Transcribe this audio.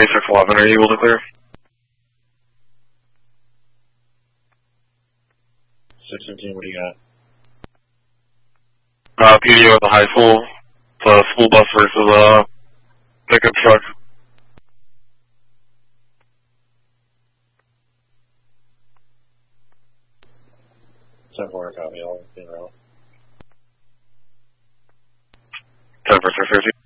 3611, are you able to clear? 615, what do you got? PDO at the high school. It's a school bus versus a pickup truck. 10-4, copy, all in route. 10 for 613.